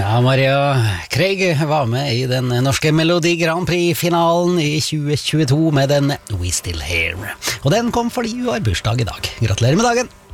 Ja, Maria Craig var med i den norske Melodi Grand Prix-finalen i 2022 med den We Still Here. Og den kom fordi hun har bursdag i dag. Gratulerer med dagen!